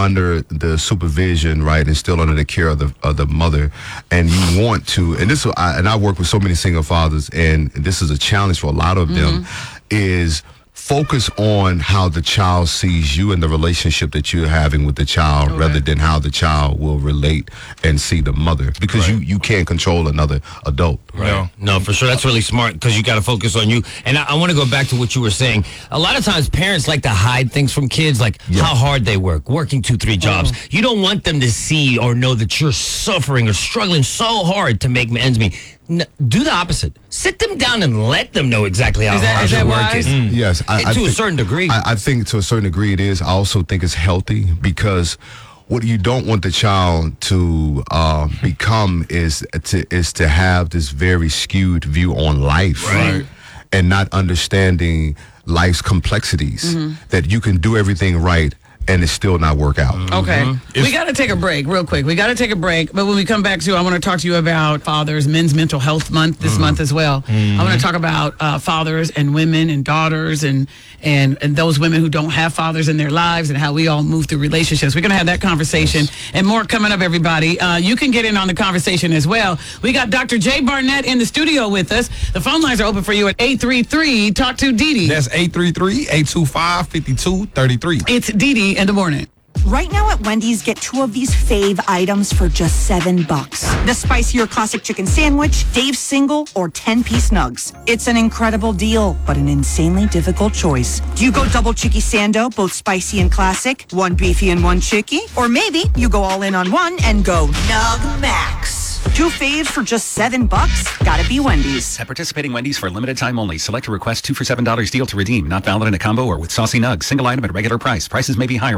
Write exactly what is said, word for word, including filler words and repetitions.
under the supervision, right, and still under the care of the of the mother, and you want to, and this, I, and I work with so many single fathers, and this is a challenge for a lot of them, mm-hmm. is focus on how the child sees you and the relationship that you're having with the child, okay. rather than how the child will relate and see the mother, because right. you, you can't control another adult. Right. No, no, for sure. That's really smart, because you got to focus on you. And I, I want to go back to what you were saying. A lot of times parents like to hide things from kids, like yeah. how hard they work, working two, three jobs. Oh. You don't want them to see or know that you're suffering or struggling so hard to make ends meet. No, do the opposite. Sit them down and let them know exactly how that, hard you're working. Mm. Yes. I, to I a think, certain degree. I, I think to a certain degree it is. I also think it's healthy, because what you don't want the child to uh, become is to, is to have this very skewed view on life. Right. And not understanding life's complexities, mm-hmm. that you can do everything right and it still not work out. Okay. Mm-hmm. We got to take a break real quick. We got to take a break. But when we come back to, I want to talk to you about fathers, Men's Mental Health Month this mm-hmm. month as well. Mm-hmm. I want to talk about uh, fathers and women and daughters and, and, and those women who don't have fathers in their lives and how we all move through relationships. We're going to have that conversation yes. and more coming up, everybody. Uh, you can get in on the conversation as well. We got Doctor Jay Barnett in the studio with us. The phone lines are open for you at eight three three, talk to Dee Dee. That's eight three three, eight two five, five two three three. It's Dee Dee in the morning. Right now at Wendy's, get two of these fave items for just seven bucks. The spicy or classic chicken sandwich, Dave's single, or ten-piece nugs. It's an incredible deal, but an insanely difficult choice. Do you go double chicky sando, both spicy and classic, one beefy and one chicky? Or maybe you go all in on one and go Nug Max. Two faves for just seven bucks? Gotta be Wendy's. At participating Wendy's for a limited time only. Select a request two for seven dollars deal to redeem. Not valid in a combo or with saucy nugs. Single item at regular price. Prices may be higher.